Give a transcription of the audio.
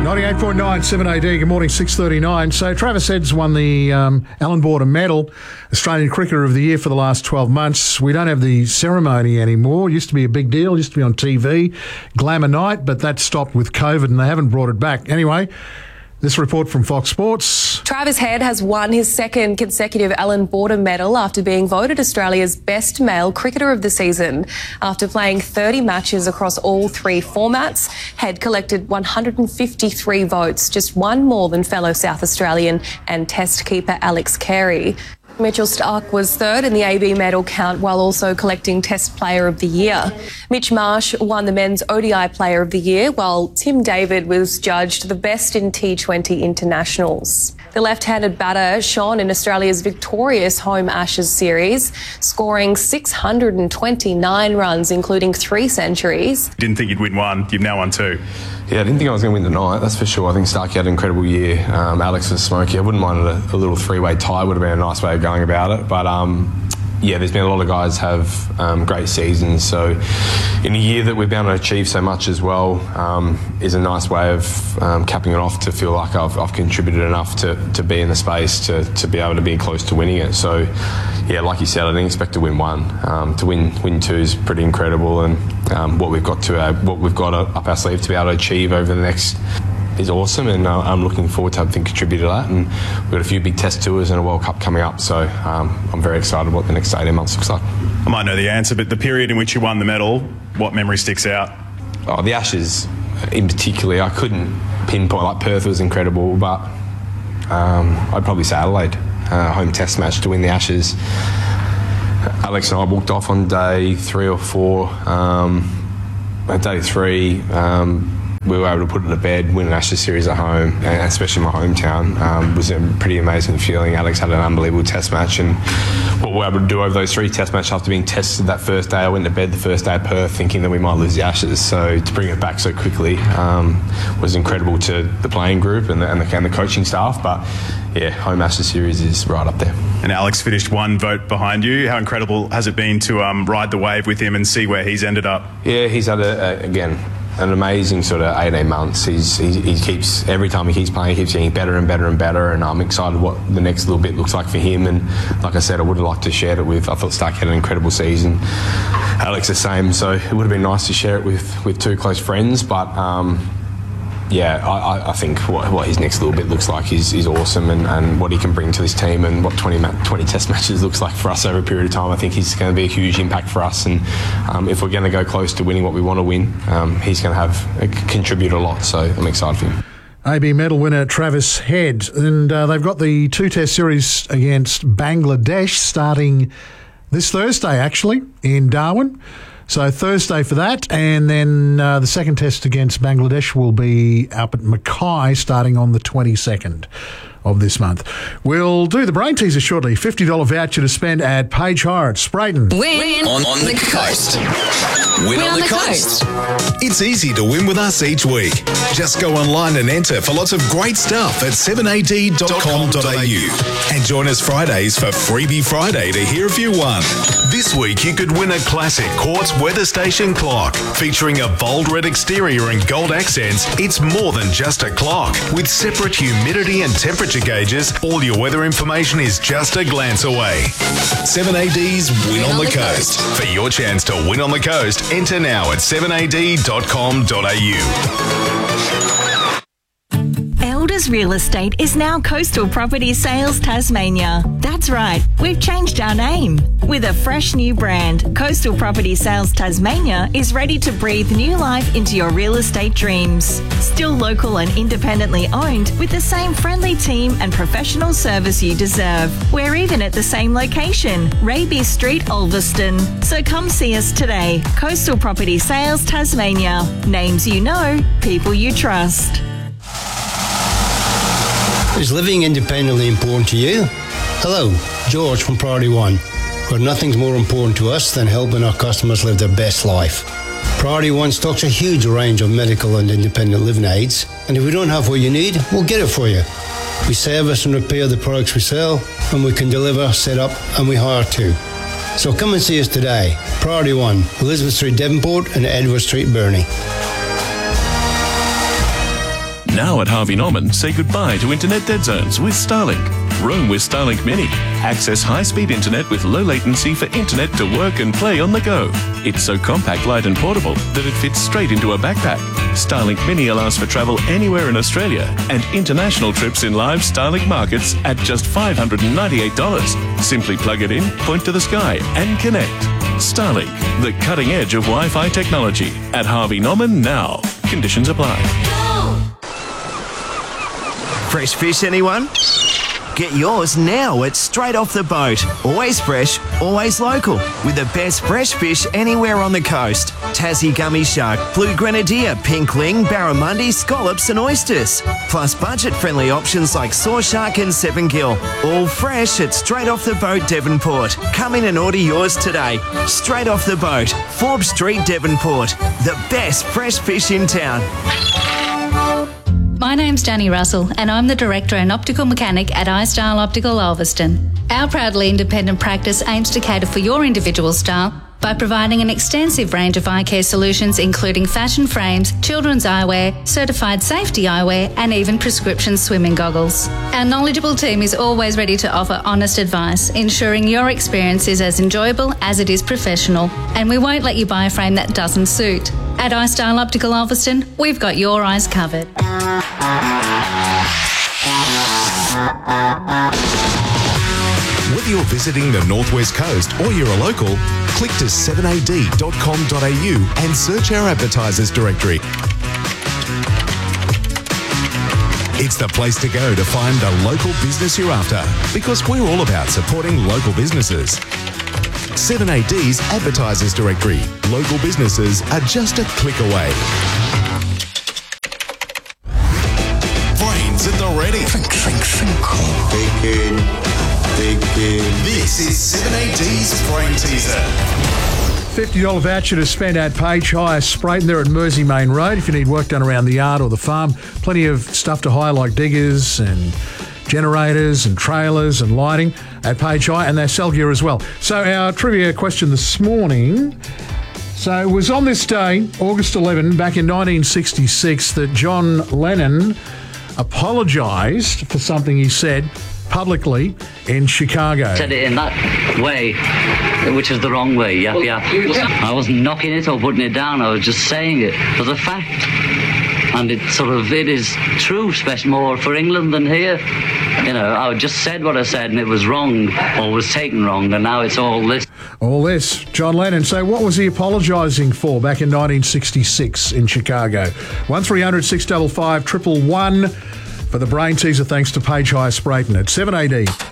98.9 7AD, good morning, 6:39. So Travis Head's won the Alan Border Medal, Australian Cricketer of the Year for the last 12 months. We don't have the ceremony anymore. It used to be a big deal, used to be on TV, Glamour Night, but that stopped with COVID and they haven't brought it back. Anyway, this report from Fox Sports. Travis Head has won his second consecutive Alan Border Medal after being voted Australia's best male cricketer of the season. After playing 30 matches across all three formats, Head collected 153 votes, just one more than fellow South Australian and Test keeper Alex Carey. Mitchell Starc was third in the AB medal count while also collecting Test Player of the Year. Mitch Marsh won the Men's ODI Player of the Year, while Tim David was judged the best in T20 internationals. The left-handed batter shone in Australia's victorious home Ashes series, scoring 629 runs, including 3 centuries. Didn't think you'd win one, you've now won 2. Yeah, I didn't think I was going to win tonight, that's for sure. I think Starkey had an incredible year. Alex was smoky. I wouldn't mind a little 3-way tie, would have been a nice way of going about it. But yeah, there's been a lot of guys have great seasons. So in a year that we've been able to achieve so much as well is a nice way of capping it off, to feel like I've contributed enough to be in the space to be able to be close to winning it. So yeah, like you said, I didn't expect to win one. To win 2 is pretty incredible, and what we've got up our sleeve to be able to achieve over the next is awesome, and I'm looking forward to having contributed to that. And we've got a few big test tours and a World Cup coming up, so I'm very excited what the next 18 months looks like. I might know the answer, but the period in which you won the medal, what memory sticks out? Oh, the Ashes in particular, I couldn't pinpoint. Like Perth was incredible, but I'd probably say Adelaide, home test match to win the Ashes. Alex and I walked off on day 3 or 4. Day 3, we were able to put it to bed, win an Ashes series at home, and especially my hometown. Was a pretty amazing feeling. Alex had an unbelievable test match, and what we were able to do over those 3 test matches after being tested that first day, I went to bed the first day at Perth thinking that we might lose the Ashes. So to bring it back so quickly was incredible to the playing group and the coaching staff. But yeah, home Ashes series is right up there. And Alex finished 1 vote behind you. How incredible has it been to ride the wave with him and see where he's ended up? Yeah, he's had an amazing sort of 18 months. He keeps, every time he keeps playing, he keeps getting better and better and better, and I'm excited what the next little bit looks like for him. And like I said, I would have liked to share it with, I thought Stark had an incredible season. Alex the same, so it would have been nice to share it with 2 close friends, but yeah, I think what his next little bit looks like is awesome, and what he can bring to this team, and what 20 test matches looks like for us over a period of time. I think he's going to be a huge impact for us, and if we're going to go close to winning what we want to win, he's going to contribute a lot, so I'm excited for him. AB medal winner Travis Head, and they've got the 2 test series against Bangladesh starting this Thursday, actually, in Darwin. So Thursday for that, and then the second test against Bangladesh will be up at Mackay starting on the 22nd of this month. We'll do the brain teaser shortly. $50 voucher to spend at Page Hire at Sprayton. Win on the coast. Win on the coast. It's easy to win with us each week. Just go online and enter for lots of great stuff at 7ad.com.au. And join us Fridays for Freebie Friday to hear if you won. This week you could win a classic Quartz weather station clock. Featuring a bold red exterior and gold accents, it's more than just a clock. With separate humidity and temperature gauges, all your weather information is just a glance away. 7AD's Win on the Coast. For your chance to win on the coast, enter now at 7ad.com.au. Elders Real Estate is now Coastal Property Sales Tasmania. That's right, we've changed our name. With a fresh new brand, Coastal Property Sales Tasmania is ready to breathe new life into your real estate dreams. Still local and independently owned, with the same friendly team and professional service you deserve. We're even at the same location, Raby Street, Ulverston. So come see us today. Coastal Property Sales Tasmania. Names you know, people you trust. Is living independently important to you? Hello, George from Priority One, where nothing's more important to us than helping our customers live their best life. Priority One stocks a huge range of medical and independent living aids, and if we don't have what you need, we'll get it for you. We service and repair the products we sell, and we can deliver, set up, and we hire too. So come and see us today. Priority One, Elizabeth Street, Devonport, and Edward Street, Burnie. Now at Harvey Norman, say goodbye to internet dead zones with Starlink. Roam with Starlink Mini. Access high-speed internet with low latency for internet to work and play on the go. It's so compact, light and portable that it fits straight into a backpack. Starlink Mini allows for travel anywhere in Australia and international trips in live Starlink markets at just $598. Simply plug it in, point to the sky and connect. Starlink, the cutting edge of Wi-Fi technology. At Harvey Norman now. Conditions apply. Fresh fish, anyone? Get yours now at Straight Off the Boat. Always fresh, always local. With the best fresh fish anywhere on the coast. Tassie gummy shark, blue grenadier, pink ling, barramundi, scallops and oysters. Plus budget-friendly options like saw shark and seven gill. All fresh at Straight Off the Boat, Devonport. Come in and order yours today. Straight Off the Boat, Forbes Street, Devonport. The best fresh fish in town. My name's Danny Russell and I'm the Director and Optical Mechanic at iStyle Optical Ulverston. Our proudly independent practice aims to cater for your individual style by providing an extensive range of eye care solutions including fashion frames, children's eyewear, certified safety eyewear and even prescription swimming goggles. Our knowledgeable team is always ready to offer honest advice, ensuring your experience is as enjoyable as it is professional, and we won't let you buy a frame that doesn't suit. At iStyle Optical Ulverston, we've got your eyes covered. Whether you're visiting the Northwest Coast or you're a local, click to 7ad.com.au and search our advertisers directory. It's the place to go to find the local business you're after, because we're all about supporting local businesses. 7AD's advertisers directory. Local businesses are just a click away. Brains at the ready. This is 7AD's Brain Teaser. $50 voucher to spend at Page Hire Sprayton there at Mersey Main Road if you need work done around the yard or the farm. Plenty of stuff to hire like diggers and generators and trailers and lighting at Page Hire, and they sell gear as well. So our trivia question this morning. So it was on this day, August 11, back in 1966, that John Lennon apologised for something he said publicly in Chicago. Said it in that way, which is the wrong way. Yeah. I wasn't knocking it or putting it down. I was just saying it for the fact. And it is true, especially more for England than here. You know, I just said what I said and it was wrong or was taken wrong, and now it's all this. All this. John Lennon. So what was he apologising for back in 1966 in Chicago? 1300 655 111 for the Brain Teaser, thanks to Page Hire Sprayton at 7AD.